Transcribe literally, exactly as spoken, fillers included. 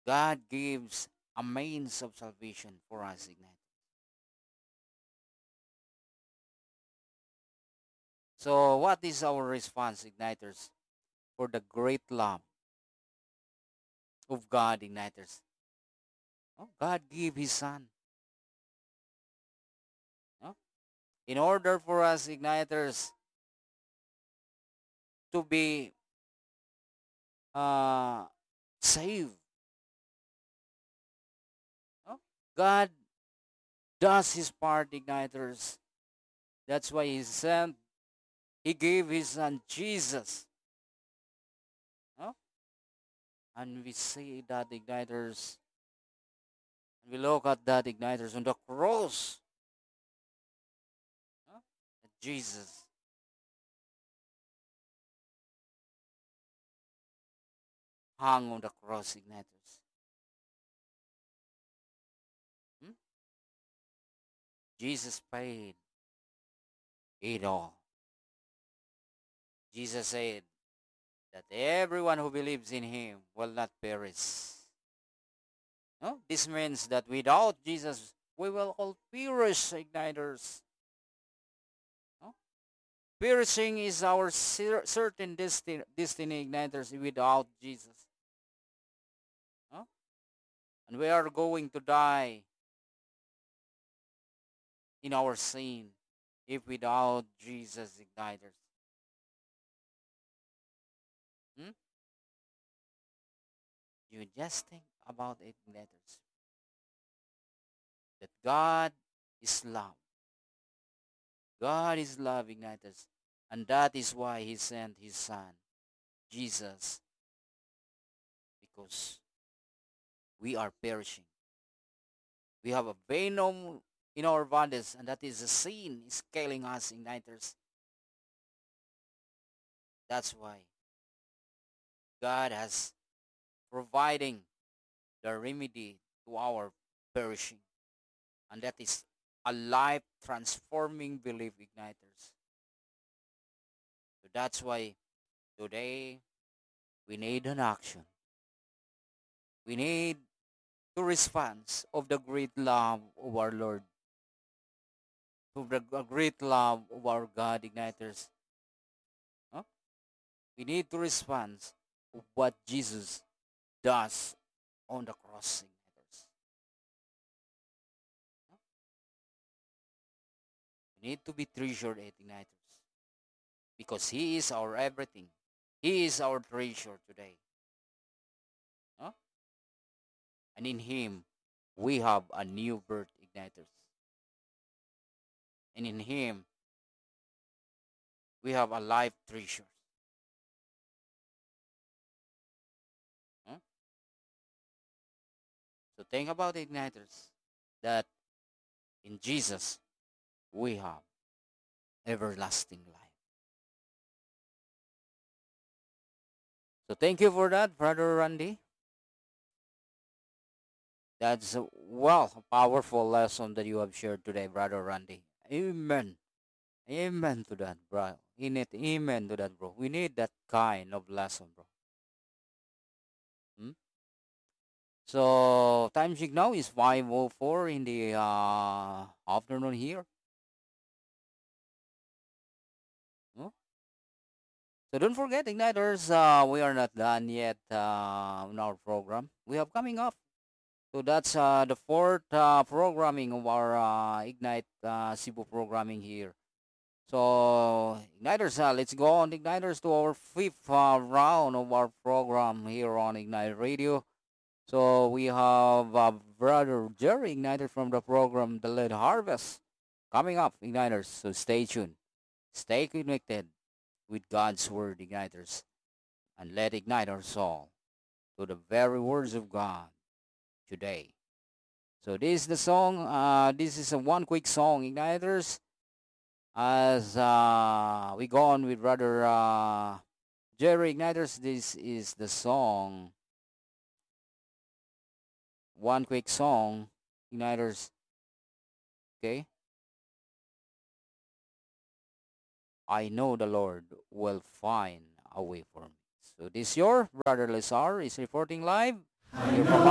God gives a means of salvation for us, Ignite. So, what is our response, Igniters, for the great love of God, Igniters? Oh, God gave His Son. No? In order for us, Igniters, to be uh, saved, no? God does His part, Igniters. That's why He sent, He gave His Son Jesus. No? And we see that, Igniters, and we look at that, Igniters, on the cross. No? Jesus hung on the cross, Igniters. Hmm? Jesus paid it all. Jesus said that everyone who believes in Him will not perish. No? This means that without Jesus, we will all perish, Igniters. No? Perishing is our cer- certain destiny, destiny, Igniters, without Jesus. No? And we are going to die in our sin if without Jesus, Igniters. Hmm? You just think about it, Igniters. That God is love. God is love, Igniters. And that is why He sent His Son, Jesus, because we are perishing. We have a venom in our bodies, and that is a sin is killing us, Igniters. That's why God has providing the remedy to our perishing. And that is a life transforming belief, Igniters. So that's why today we need an action. We need to respond of the great love of our Lord, to the g- great love of our God, Igniters. Huh? We need to respond of what Jesus does on the cross, Igniters. Huh? We need to be treasured, eh, Igniters, because He is our everything. He is our treasure today. Huh? And in Him, we have a new birth, Igniters. And in Him, we have a life treasure. Huh? So think about it, Igniters, that in Jesus, we have everlasting life. So thank you for that, Brother Randy. That's a, well a powerful lesson that you have shared today, Brother Randy. Amen. Amen to that, bro. In it, amen to that, bro. We need that kind of lesson, bro. Hmm? So time check now is five oh four in the uh, afternoon here. Hmm? So don't forget, Igniters, uh, we are not done yet uh, on our program. We have coming up. So that's uh, the fourth uh, programming of our uh, Ignite uh, Cebu programming here. So Igniters, uh, let's go on Igniters to our fifth uh, round of our program here on Ignite Radio. So we have uh, Brother Jerry Igniter from the program The Lead Harvest coming up, Igniters. So stay tuned, stay connected with God's Word, Igniters, and let ignite our soul to the very words of God today. So this is the song. Uh, this is a one quick song, Igniters. As uh, we go on with Brother uh, Jerry Igniters, this is the song. One quick song, Igniters. Okay. I know the Lord will find a way for me. So this your Brother Lazar is reporting live here from